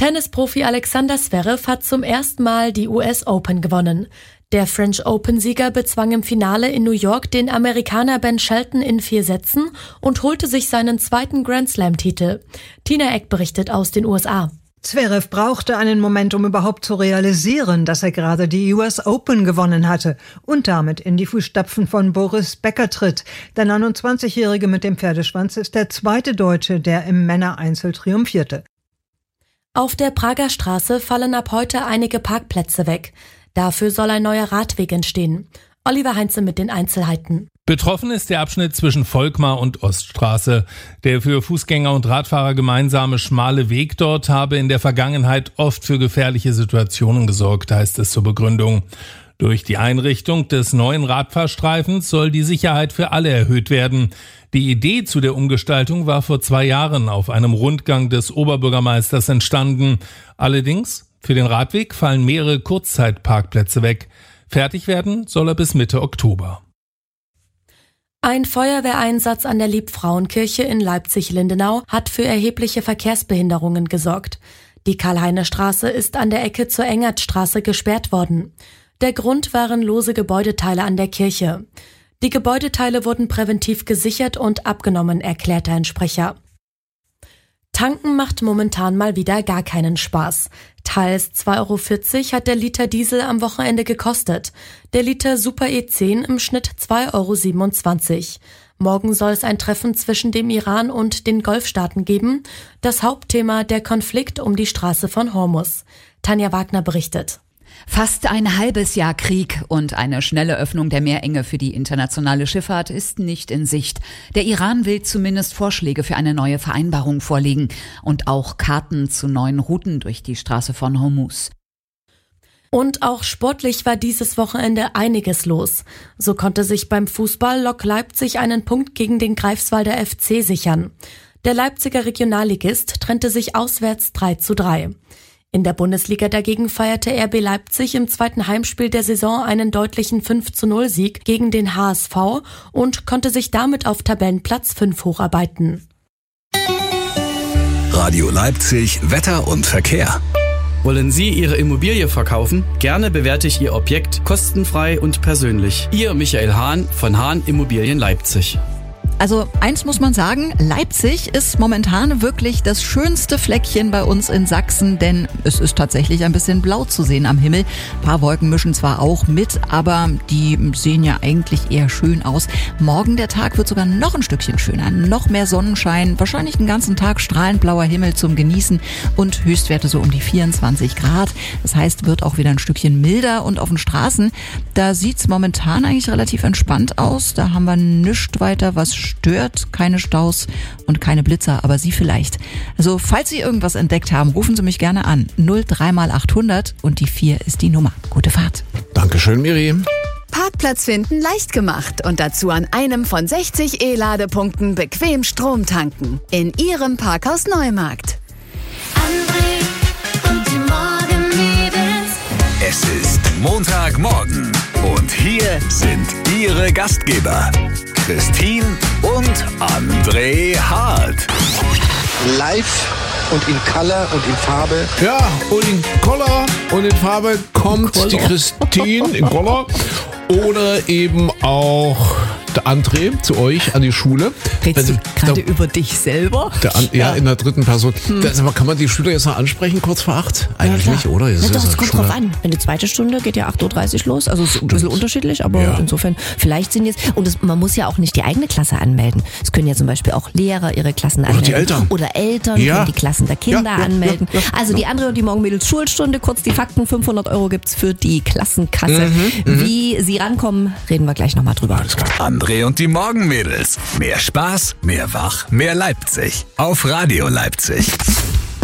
Tennisprofi Alexander Zverev hat zum ersten Mal die US Open gewonnen. Der French Open-Sieger bezwang im Finale in New York den Amerikaner Ben Shelton in 4 Sätzen und holte sich seinen zweiten Grand-Slam-Titel. Tina Eck berichtet aus den USA. Zverev brauchte einen Moment, um überhaupt zu realisieren, dass er gerade die US Open gewonnen hatte und damit in die Fußstapfen von Boris Becker tritt. Der 29-Jährige mit dem Pferdeschwanz ist der zweite Deutsche, der im Männereinzel triumphierte. Auf der Prager Straße fallen ab heute einige Parkplätze weg. Dafür soll ein neuer Radweg entstehen. Oliver Heinze mit den Einzelheiten. Betroffen ist der Abschnitt zwischen Volkmar und Oststraße. Der für Fußgänger und Radfahrer gemeinsame schmale Weg dort habe in der Vergangenheit oft für gefährliche Situationen gesorgt, heißt es zur Begründung. Durch die Einrichtung des neuen Radfahrstreifens soll die Sicherheit für alle erhöht werden. Die Idee zu der Umgestaltung war vor 2 Jahren auf einem Rundgang des Oberbürgermeisters entstanden. Allerdings, für den Radweg fallen mehrere Kurzzeitparkplätze weg. Fertig werden soll er bis Mitte Oktober. Ein Feuerwehreinsatz an der Liebfrauenkirche in Leipzig-Lindenau hat für erhebliche Verkehrsbehinderungen gesorgt. Die Karl-Heine-Straße ist an der Ecke zur Engertstraße gesperrt worden. Der Grund waren lose Gebäudeteile an der Kirche. Die Gebäudeteile wurden präventiv gesichert und abgenommen, erklärte ein Sprecher. Tanken macht momentan mal wieder gar keinen Spaß. Teils 2,40 € hat der Liter Diesel am Wochenende gekostet. Der Liter Super E10 im Schnitt 2,27 €. Morgen soll es ein Treffen zwischen dem Iran und den Golfstaaten geben. Das Hauptthema der Konflikt um die Straße von Hormuz. Tanja Wagner berichtet. Fast ein halbes Jahr Krieg und eine schnelle Öffnung der Meerenge für die internationale Schifffahrt ist nicht in Sicht. Der Iran will zumindest Vorschläge für eine neue Vereinbarung vorlegen und auch Karten zu neuen Routen durch die Straße von Hormuz. Und auch sportlich war dieses Wochenende einiges los. So konnte sich beim Fußball Lok Leipzig einen Punkt gegen den Greifswalder FC sichern. Der Leipziger Regionalligist trennte sich auswärts 3:3. In der Bundesliga dagegen feierte RB Leipzig im zweiten Heimspiel der Saison einen deutlichen 5:0-Sieg gegen den HSV und konnte sich damit auf Tabellenplatz 5 hocharbeiten. Radio Leipzig, Wetter und Verkehr. Wollen Sie Ihre Immobilie verkaufen? Gerne bewerte ich Ihr Objekt kostenfrei und persönlich. Ihr Michael Hahn von Hahn Immobilien Leipzig. Also eins muss man sagen, Leipzig ist momentan wirklich das schönste Fleckchen bei uns in Sachsen, denn es ist tatsächlich ein bisschen blau zu sehen am Himmel. Ein paar Wolken mischen zwar auch mit, aber die sehen ja eigentlich eher schön aus. Morgen der Tag wird sogar noch ein Stückchen schöner, noch mehr Sonnenschein, wahrscheinlich den ganzen Tag strahlend blauer Himmel zum Genießen und Höchstwerte so um die 24 Grad. Das heißt, wird auch wieder ein Stückchen milder und auf den Straßen, da sieht's momentan eigentlich relativ entspannt aus. Da haben wir nichts weiter, was stört, keine Staus und keine Blitzer, aber Sie vielleicht. Also falls Sie irgendwas entdeckt haben, rufen Sie mich gerne an. 03 mal 800 und die 4 ist die Nummer. Gute Fahrt. Dankeschön, Miri. Parkplatz finden leicht gemacht und dazu an einem von 60 E-Ladepunkten bequem Strom tanken. In Ihrem Parkhaus Neumarkt. André und die Morgenmädels. Es ist Montagmorgen und hier sind Ihre Gastgeber Christine und André Hart. Live und in Color und in Farbe. Ja, und in Color und in Farbe kommt die Christine in Color. Oder eben auch der André zu euch an die Schule. Redest du gerade über dich selber? Ja, in der dritten Person. Aber kann man die Schüler jetzt noch ansprechen, kurz vor 8? Eigentlich nicht, oder? Ja, doch, es kommt drauf an. Wenn die zweite Stunde geht ja 8:30 Uhr los, also ein bisschen unterschiedlich, aber insofern, vielleicht sind jetzt, und man muss ja auch nicht die eigene Klasse anmelden. Es können ja zum Beispiel auch Lehrer ihre Klassen anmelden. Die Eltern. Oder Eltern können die Klassen der Kinder anmelden. Also die André und die Morgenmädels Schulstunde, kurz die Fakten, 500 € gibt's für die Klassenkasse. Wie sie rankommen, reden wir gleich nochmal drüber. Alles klar. André und die Morgenmädels. Mehr Spaß, mehr Wach, mehr Leipzig. Auf Radio Leipzig.